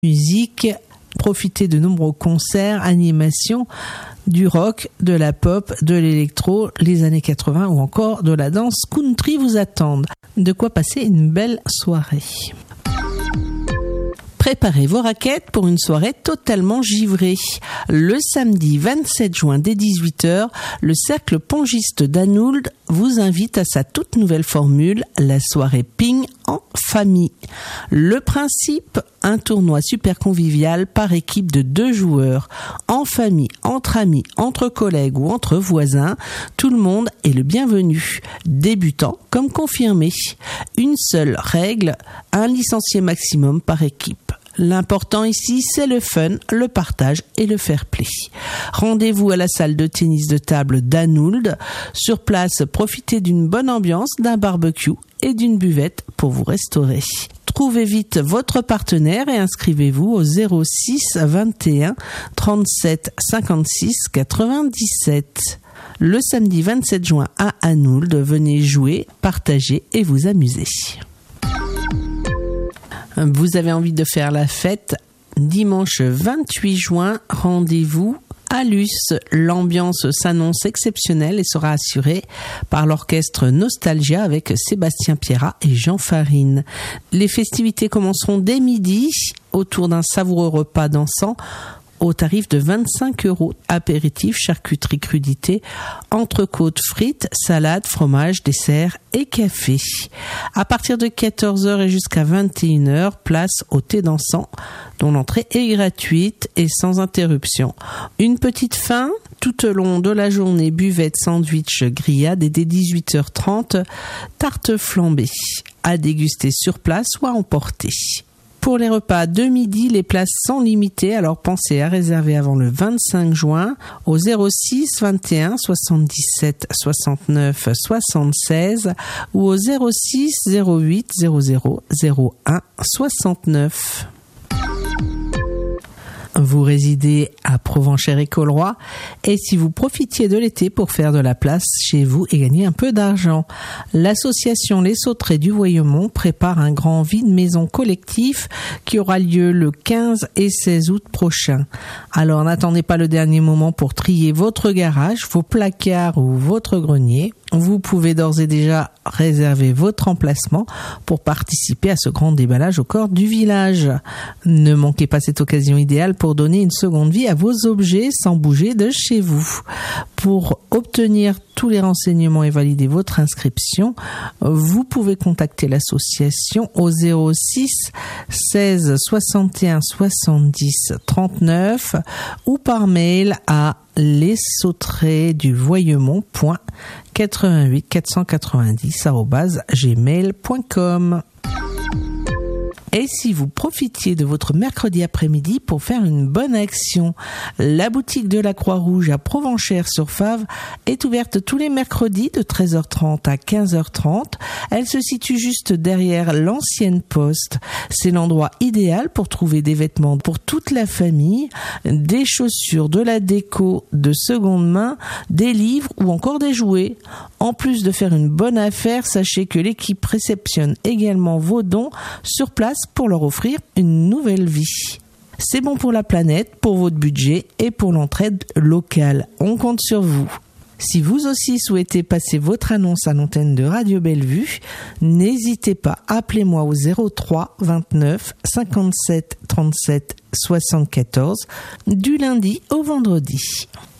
musique. Profitez de nombreux concerts, animations, du rock, de la pop, de l'électro, les années 80 ou encore de la danse country vous attendent. De quoi passer une belle soirée. Préparez vos raquettes pour une soirée totalement givrée. Le samedi 27 juin dès 18h, le Cercle Pongiste d'Anould vous invite à sa toute nouvelle formule, la soirée ping en famille. Le principe, un tournoi super convivial par équipe de 2 joueurs. En famille, entre amis, entre collègues ou entre voisins, tout le monde est le bienvenu. Débutant comme confirmé. Une seule règle, un licencié maximum par équipe. L'important ici, c'est le fun, le partage et le fair play. Rendez-vous à la salle de tennis de table d'Anould. Sur place, profitez d'une bonne ambiance, d'un barbecue et d'une buvette pour vous restaurer. Trouvez vite votre partenaire et inscrivez-vous au 06 21 37 56 97. Le samedi 27 juin à Anould, venez jouer, partager et vous amuser. Vous avez envie de faire la fête? Dimanche 28 juin, rendez-vous à Luce. L'ambiance s'annonce exceptionnelle et sera assurée par l'orchestre Nostalgia avec Sébastien Pierrat et Jean Farine. Les festivités commenceront dès midi autour d'un savoureux repas dansant au tarif de 25 €. Apéritif, charcuterie, crudité, entrecôte, frites, salade, fromage, dessert et café. À partir de 14h et jusqu'à 21h, place au thé dansant, dont l'entrée est gratuite et sans interruption. Une petite fin tout au long de la journée, buvette, sandwich, grillade et dès 18h30, tarte flambée à déguster sur place ou à emporter. Pour les repas de midi, les places sont limitées, alors pensez à réserver avant le 25 juin au 06 21 77 69 76 ou au 06 08 00 01 69. Vous résidez à Provenchères-et-Colroy et si vous profitiez de l'été pour faire de la place chez vous et gagner un peu d'argent, l'association Les Sauterets du Voyemont prépare un grand vide-maison collectif qui aura lieu le 15 et 16 août prochain. Alors n'attendez pas le dernier moment pour trier votre garage, vos placards ou votre grenier. Vous pouvez d'ores et déjà réserver votre emplacement pour participer à ce grand déballage au cœur du village. Ne manquez pas cette occasion idéale pour donner une seconde vie à vos objets sans bouger de chez vous. Pour obtenir tous les renseignements et valider votre inscription, vous pouvez contacter l'association au 06 16 61 70 39 ou par mail à lessauteretsduvoyemont.88 490@gmail.com. Et si vous profitiez de votre mercredi après-midi pour faire une bonne action, la boutique de la Croix-Rouge à Provenchères-sur-Fave est ouverte tous les mercredis de 13h30 à 15h30. Elle se situe juste derrière l'ancienne poste. C'est l'endroit idéal pour trouver des vêtements pour toute la famille, des chaussures, de la déco de seconde main, des livres ou encore des jouets. En plus de faire une bonne affaire, sachez que l'équipe réceptionne également vos dons sur place pour leur offrir une nouvelle vie. C'est bon pour la planète, pour votre budget et pour l'entraide locale. On compte sur vous. Si vous aussi souhaitez passer votre annonce à l'antenne de Radio Bellevue, n'hésitez pas, appelez-moi au 03 29 57 37 74 du lundi au vendredi.